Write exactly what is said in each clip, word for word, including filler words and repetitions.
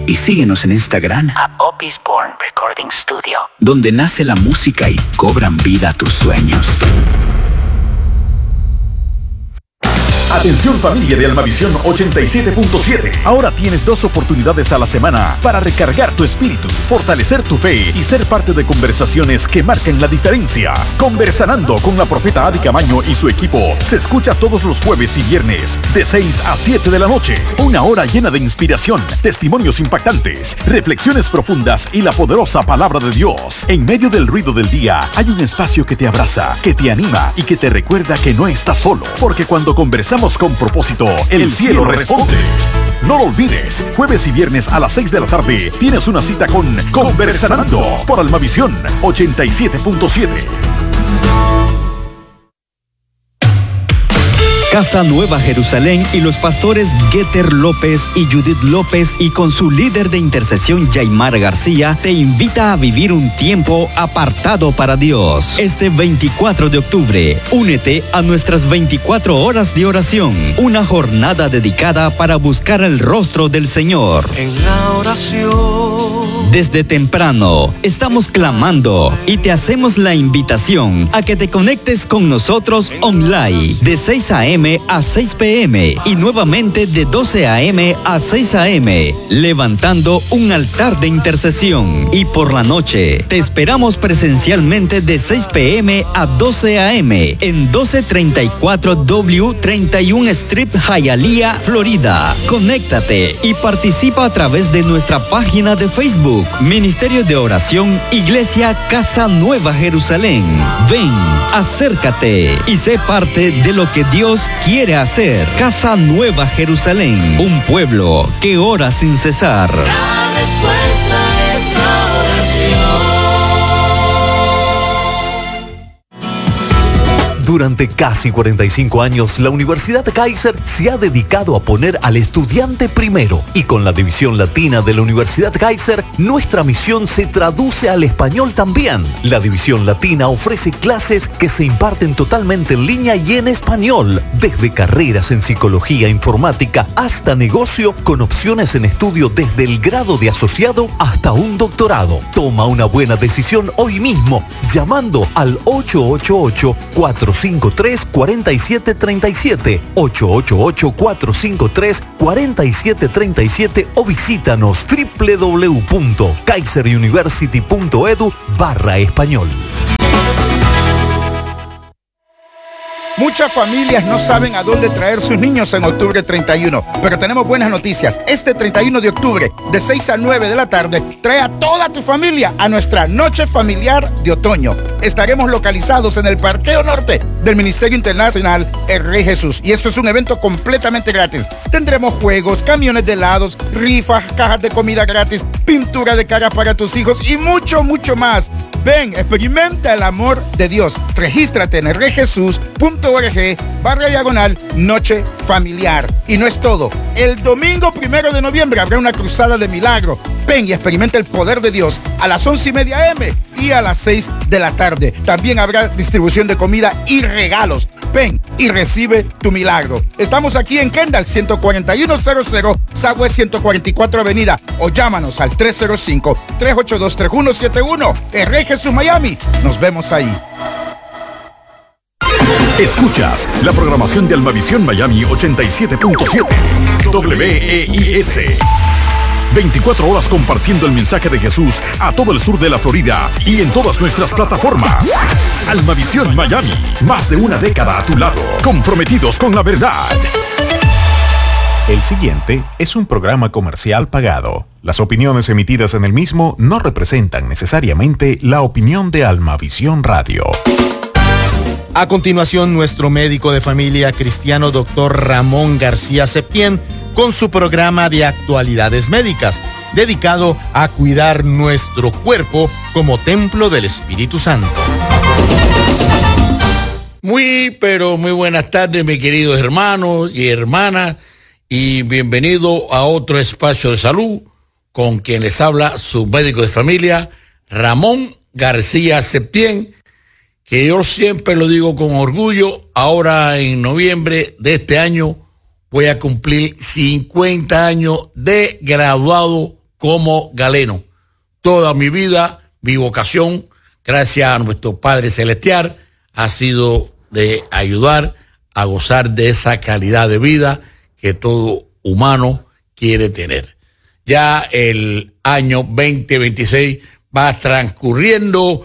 Y síguenos en Instagram a Opus Born Recording Studio, donde nace la música y cobran vida tus sueños. Atención familia de Almavisión ochenta y siete punto siete. Ahora tienes dos oportunidades a la semana para recargar tu espíritu, fortalecer tu fe y ser parte de conversaciones que marcan la diferencia. Conversando con la profeta Adi Camaño y su equipo se escucha todos los jueves y viernes de seis a siete de la noche. Una hora llena de inspiración, testimonios impactantes, reflexiones profundas y la poderosa palabra de Dios. En medio del ruido del día hay un espacio que te abraza, que te anima y que te recuerda que no estás solo. Porque cuando conversamos con propósito, el, el cielo, cielo responde. No lo olvides, jueves y viernes a las seis de la tarde tienes una cita con Conversando por Almavisión ochenta y siete punto siete. Casa Nueva Jerusalén y los pastores Geter López y Judith López y con su líder de intercesión Yaimar García te invita a vivir un tiempo apartado para Dios. Este veinticuatro de octubre, únete a nuestras veinticuatro horas de oración, una jornada dedicada para buscar el rostro del Señor. En la oración. Desde temprano estamos clamando y te hacemos la invitación a que te conectes con nosotros online de seis a eme a seis pe eme y nuevamente de doce a eme a seis a eme, levantando un altar de intercesión. Y por la noche te esperamos presencialmente de seis pe eme a doce a eme en doce treinta y cuatro W treinta y uno Street, Hialeah, Florida. Conéctate y participa a través de nuestra página de Facebook, Ministerio de Oración, Iglesia Casa Nueva Jerusalén. Ven, acércate y sé parte de lo que Dios quiere hacer. Casa Nueva Jerusalén, un pueblo que ora sin cesar. La respuesta es la oración. Durante casi cuarenta y cinco años, la Universidad Kaiser se ha dedicado a poner al estudiante primero. Y con la división latina de la Universidad Kaiser, nuestra misión se traduce al español también. La división latina ofrece clases que se imparten totalmente en línea y en español, desde carreras en psicología, informática, hasta negocio, con opciones en estudio desde el grado de asociado hasta un doctorado. Toma una buena decisión hoy mismo, llamando al ocho ocho ocho, cuatro cinco tres, cuatro siete tres siete, ocho ocho ocho, cuatro cinco tres, cuatro siete tres siete o visítanos doble u doble u doble u punto kaiser university punto edu barra español. Muchas familias no saben a dónde traer sus niños en octubre treinta y uno, pero tenemos buenas noticias. Este treinta y uno de octubre, de seis a nueve de la tarde, trae a toda tu familia a nuestra Noche Familiar de Otoño. Estaremos localizados en el Parqueo Norte del Ministerio Internacional El Rey Jesús. Y esto es un evento completamente gratis. Tendremos juegos, camiones de helados, rifas, cajas de comida gratis, pintura de cara para tus hijos y mucho, mucho más. Ven, experimenta el amor de Dios. Regístrate en el rey jesús punto org barra diagonal Noche Familiar. Y no es todo. El domingo primero de noviembre habrá una cruzada de milagro. Ven y experimenta el poder de Dios a las once y media eme y a las seis de la tarde. También habrá distribución de comida y regalos. Ven y recibe tu milagro. Estamos aquí en Kendall, ciento cuarenta y uno cero cero, Southwest ciento cuarenta y cuatro Avenida. O llámanos al tres cero cinco, tres ocho dos, tres uno siete uno. El Rey Jesús Miami. Nos vemos ahí. Escuchas la programación de Almavisión Miami ochenta y siete punto siete. W E I S. veinticuatro horas compartiendo el mensaje de Jesús a todo el sur de la Florida y en todas nuestras plataformas. Almavisión Miami, más de una década a tu lado, comprometidos con la verdad. El siguiente es un programa comercial pagado. Las opiniones emitidas en el mismo no representan necesariamente la opinión de Almavisión Radio. A continuación, nuestro médico de familia cristiano, doctor Ramón García Septién, con su programa de actualidades médicas, dedicado a cuidar nuestro cuerpo como templo del Espíritu Santo. Muy, pero muy buenas tardes, mis queridos hermanos y hermanas, y bienvenido a otro espacio de salud con quien les habla su médico de familia, Ramón García Septién, que yo siempre lo digo con orgullo. Ahora en noviembre de este año voy a cumplir cincuenta años de graduado como galeno. Toda mi vida, mi vocación, gracias a nuestro Padre Celestial, ha sido de ayudar a gozar de esa calidad de vida que todo humano quiere tener. Ya el año veinte veintiséis va transcurriendo,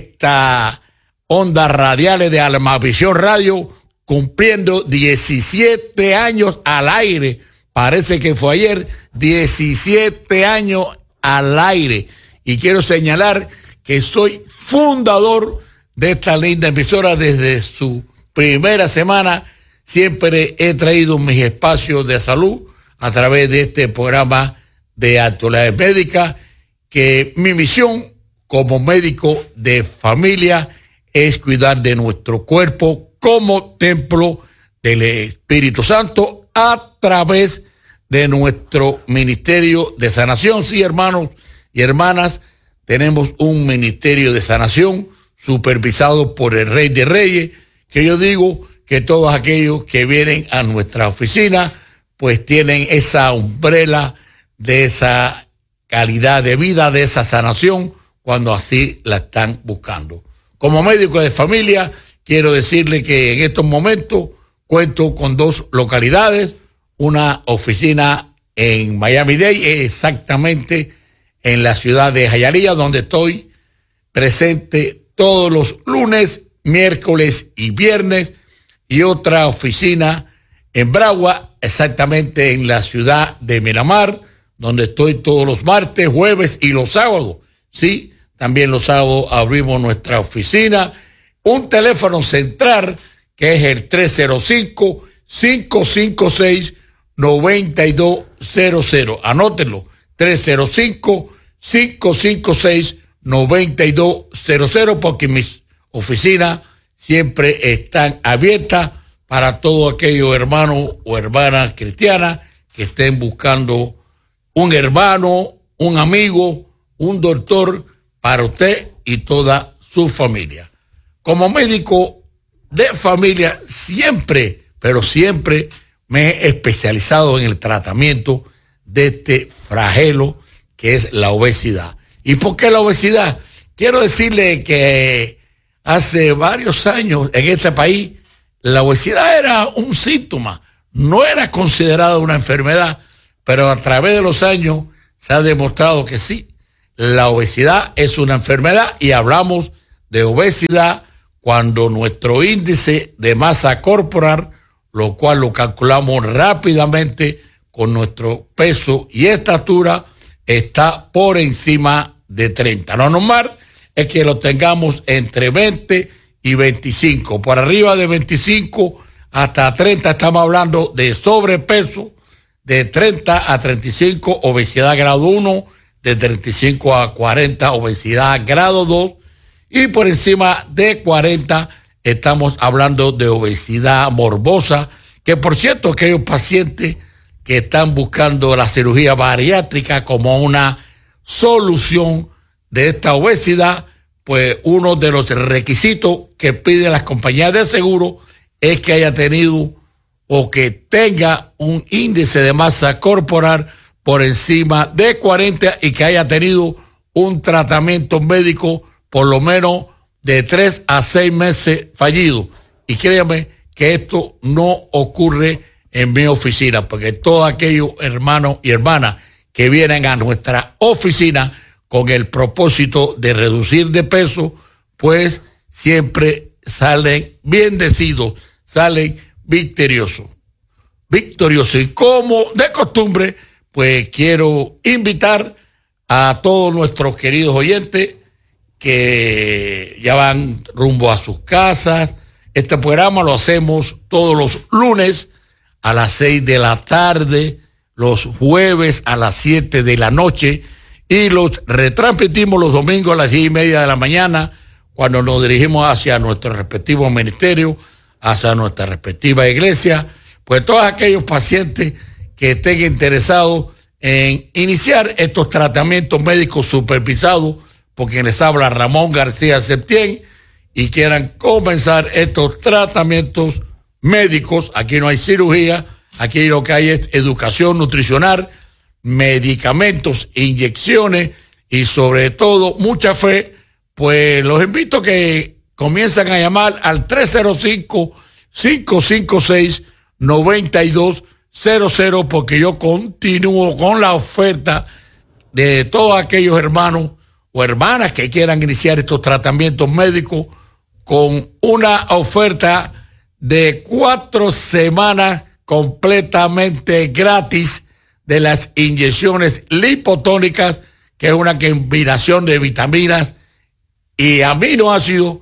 esta ondas radiales de Almavisión Radio cumpliendo diecisiete años al aire. Parece que fue ayer, diecisiete años al aire. Y quiero señalar que soy fundador de esta linda emisora desde su primera semana. Siempre he traído mis espacios de salud a través de este programa de actualidades médicas, que mi misión como médico de familia es cuidar de nuestro cuerpo como templo del Espíritu Santo a través de nuestro ministerio de sanación. Sí, hermanos y hermanas, tenemos un ministerio de sanación supervisado por el Rey de Reyes, que yo digo que todos aquellos que vienen a nuestra oficina pues tienen esa umbrella de esa calidad de vida, de esa sanación, cuando así la están buscando. Como médico de familia, quiero decirle que en estos momentos cuento con dos localidades, una oficina en Miami-Dade, exactamente en la ciudad de Hialeah, donde estoy presente todos los lunes, miércoles y viernes, y otra oficina en Broward, exactamente en la ciudad de Miramar, donde estoy todos los martes, jueves y los sábados. Sí, también los sábados abrimos nuestra oficina. Un teléfono central que es el tres cero cinco, cinco cinco seis, nueve dos cero cero. Anótenlo, tres cero cinco, cinco cinco seis, nueve dos cero cero, porque mis oficinas siempre están abiertas para todos aquellos hermanos o hermanas cristianas que estén buscando un hermano, un amigo, un doctor para usted y toda su familia. Como médico de familia, siempre, pero siempre me he especializado en el tratamiento de este flagelo que es la obesidad. ¿Y por qué la obesidad? Quiero decirle que hace varios años en este país la obesidad era un síntoma, no era considerada una enfermedad, pero a través de los años se ha demostrado que sí, la obesidad es una enfermedad, y hablamos de obesidad cuando nuestro índice de masa corporal, lo cual lo calculamos rápidamente con nuestro peso y estatura, está por encima de treinta. Lo normal es que lo tengamos entre veinte y veinticinco. Por arriba de veinticinco hasta treinta estamos hablando de sobrepeso. De treinta a treinta y cinco, obesidad grado uno. De treinta y cinco a cuarenta, obesidad grado dos. Y por encima de cuarenta estamos hablando de obesidad morbosa, que por cierto, aquellos pacientes que están buscando la cirugía bariátrica como una solución de esta obesidad, pues uno de los requisitos que piden las compañías de seguro es que haya tenido o que tenga un índice de masa corporal por encima de cuarenta y que haya tenido un tratamiento médico por lo menos de tres a seis meses fallido. Y créanme que esto no ocurre en mi oficina, porque todos aquellos hermanos y hermanas que vienen a nuestra oficina con el propósito de reducir de peso, pues siempre salen bendecidos, salen victoriosos. Victoriosos. Y como de costumbre, pues quiero invitar a todos nuestros queridos oyentes que ya van rumbo a sus casas. Este programa lo hacemos todos los lunes a las seis de la tarde, los jueves a las siete de la noche, y los retransmitimos los domingos a las diez y media de la mañana, cuando nos dirigimos hacia nuestro respectivo ministerio, hacia nuestra respectiva iglesia. Pues todos aquellos pacientes que estén interesados en iniciar estos tratamientos médicos supervisados por quien les habla Ramón García Septién, y quieran comenzar estos tratamientos médicos, aquí no hay cirugía, aquí lo que hay es educación nutricional, medicamentos, inyecciones y sobre todo mucha fe, pues los invito a que comiencen a llamar al tres cero cinco, cinco cinco seis, nueve dos cero cero porque yo continúo con la oferta de todos aquellos hermanos o hermanas que quieran iniciar estos tratamientos médicos con una oferta de cuatro semanas completamente gratis de las inyecciones lipotónicas, que es una combinación de vitaminas y aminoácidos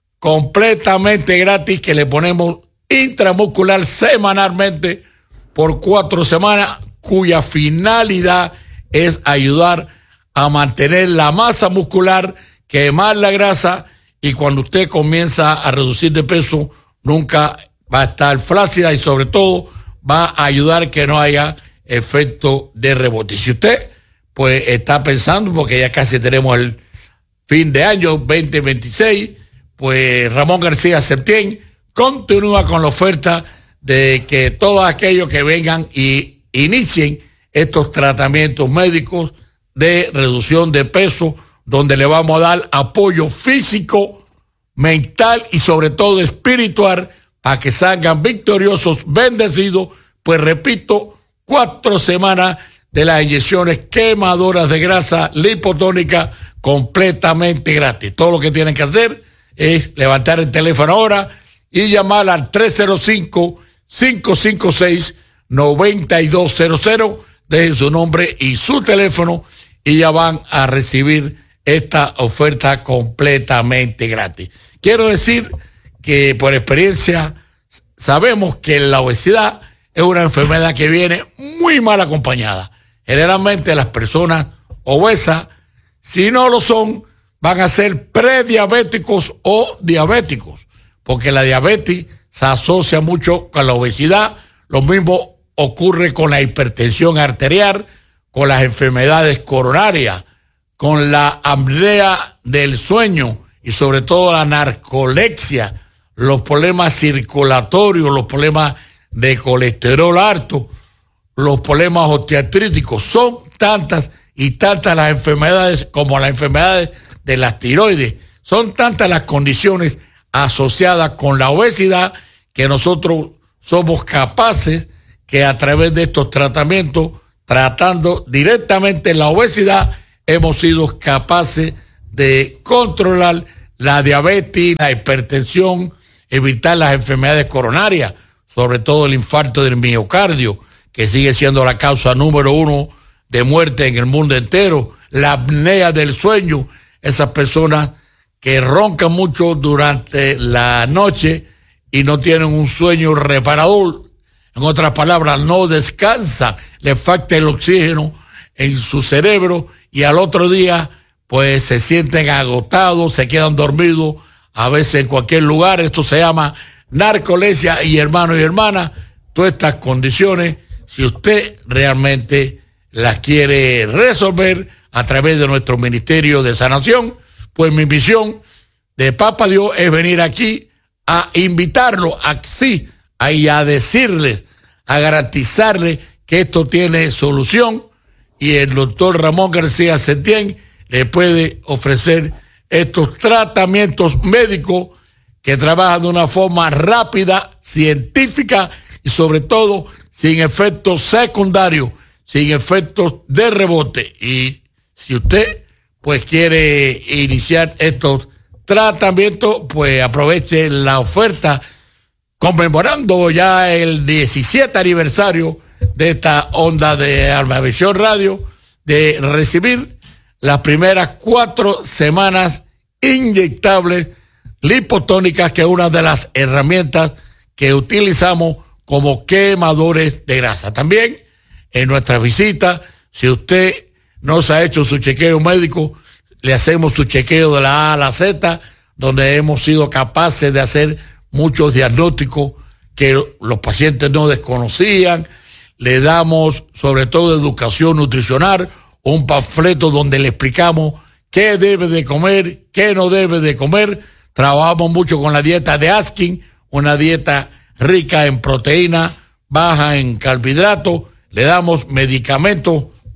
completamente gratis que le ponemos intramuscular semanalmente por cuatro semanas, cuya finalidad es ayudar a mantener la masa muscular, quemar la grasa, y cuando usted comienza a reducir de peso, nunca va a estar flácida y sobre todo va a ayudar que no haya efecto de rebote. Y si usted pues está pensando, porque ya casi tenemos el fin de año veinte veintiséis, pues Ramón García Septién continúa con la oferta de que todos aquellos que vengan y inicien estos tratamientos médicos de reducción de peso, donde le vamos a dar apoyo físico, mental y sobre todo espiritual para que salgan victoriosos, bendecidos. Pues repito, cuatro semanas de las inyecciones quemadoras de grasa lipotónica completamente gratis. Todo lo que tienen que hacer es levantar el teléfono ahora y llamar al tres cero cinco, cinco cinco seis, nueve dos cero cero. Dejen su nombre y su teléfono y ya van a recibir esta oferta completamente gratis. Quiero decir que por experiencia sabemos que la obesidad es una enfermedad que viene muy mal acompañada. Generalmente las personas obesas, si no lo son, van a ser prediabéticos o diabéticos, porque la diabetes se asocia mucho con la obesidad. Lo mismo ocurre con la hipertensión arterial, con las enfermedades coronarias, con la apnea del sueño y sobre todo la narcolepsia, los problemas circulatorios, los problemas de colesterol alto, los problemas osteoartríticos. Son tantas y tantas las enfermedades como las enfermedades de las tiroides. Son tantas las condiciones asociadas con la obesidad que nosotros somos capaces que a través de estos tratamientos, tratando directamente la obesidad, hemos sido capaces de controlar la diabetes, la hipertensión, evitar las enfermedades coronarias, sobre todo el infarto del miocardio, que sigue siendo la causa número uno de muerte en el mundo entero, la apnea del sueño, esas personas que roncan mucho durante la noche y no tienen un sueño reparador. En otras palabras, no descansa, le falta el oxígeno en su cerebro y al otro día pues se sienten agotados, se quedan dormidos, a veces en cualquier lugar. Esto se llama narcolepsia y hermanos y hermanas, todas estas condiciones, si usted realmente las quiere resolver a través de nuestro Ministerio de Sanación, pues mi misión de Papa Dios es venir aquí a invitarlo a sí, a, a decirles, a garantizarles que esto tiene solución y el doctor Ramón García Septién le puede ofrecer estos tratamientos médicos que trabajan de una forma rápida, científica y sobre todo sin efectos secundarios, sin efectos de rebote. Y si usted pues quiere iniciar estos tratamientos, pues aproveche la oferta conmemorando ya el diecisiete aniversario de esta onda de Almavisión Radio, de recibir las primeras cuatro semanas inyectables lipotónicas, que es una de las herramientas que utilizamos como quemadores de grasa. También en nuestra visita, si usted no se ha hecho su chequeo médico, le hacemos su chequeo de la A a la Z, donde hemos sido capaces de hacer muchos diagnósticos que los pacientes no desconocían. Le damos sobre todo educación nutricional, un panfleto donde le explicamos qué debe de comer, qué no debe de comer. Trabajamos mucho con la dieta de Atkins, una dieta rica en proteína, baja en carbohidratos. Le damos medicamentos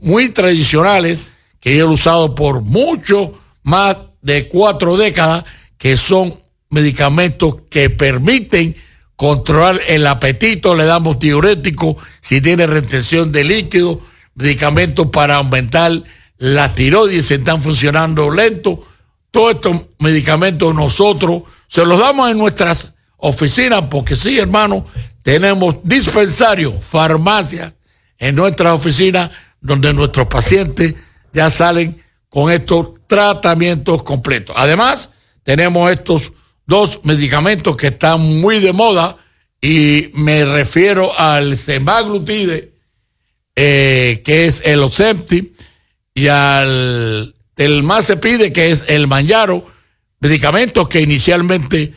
muy tradicionales que he usado por mucho más de cuatro décadas, que son medicamentos que permiten controlar el apetito, le damos diurético si tiene retención de líquido, medicamentos para aumentar la tiroides, se están funcionando lento. Todos estos medicamentos nosotros se los damos en nuestras oficinas, porque sí, hermano, tenemos dispensarios, farmacias en nuestras oficinas donde nuestros pacientes ya salen con estos tratamientos completos. Además, tenemos estos dos medicamentos que están muy de moda, y me refiero al semaglutide, eh, que es el Ozempic, y al telmazepide, que es el Mounjaro, medicamentos que inicialmente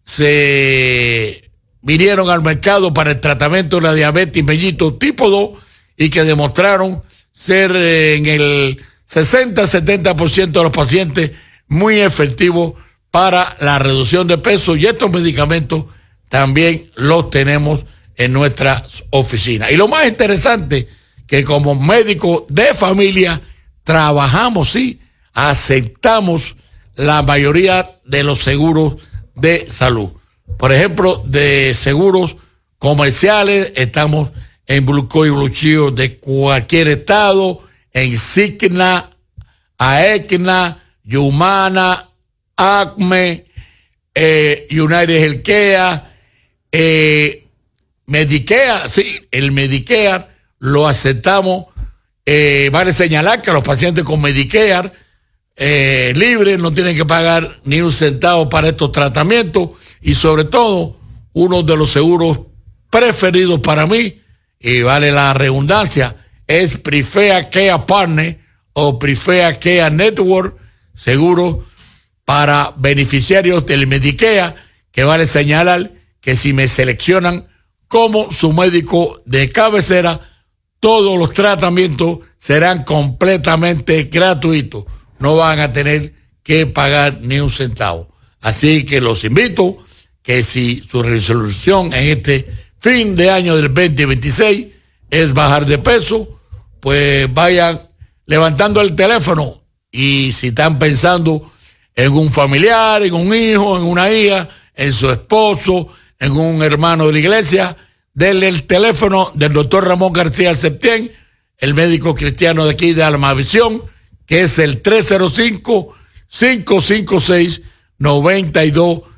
se vinieron al mercado para el tratamiento de la diabetes mellito tipo dos y que demostraron ser eh, en el sesenta a setenta por ciento de los pacientes muy efectivos para la reducción de peso, y estos medicamentos también los tenemos en nuestras oficinas. Y lo más interesante, que como médicos de familia trabajamos, sí, aceptamos la mayoría de los seguros de salud. Por ejemplo, de seguros comerciales, estamos en Blue Cross y Blue Shield de cualquier estado, en Cigna, Aetna, Humana, Acme, eh, United Healthcare, eh, Medicare, sí, el Medicare lo aceptamos. Eh, vale señalar que los pacientes con Medicare eh, libres no tienen que pagar ni un centavo para estos tratamientos, y sobre todo uno de los seguros preferidos para mí, y vale la redundancia, es Prifea Care Partner o Prifea Care Network, seguro para beneficiarios del Medicare, que vale señalar que si me seleccionan como su médico de cabecera, todos los tratamientos serán completamente gratuitos. No van a tener que pagar ni un centavo. Así que los invito que si su resolución en este fin de año del veinte veintiséis es bajar de peso, pues vayan levantando el teléfono, y si están pensando en un familiar, en un hijo, en una hija, en su esposo, en un hermano de la iglesia, denle el teléfono del doctor Ramón García Septién, el médico cristiano de aquí de Almavisión, que es el tres cero cinco, cinco cinco seis, nueve dos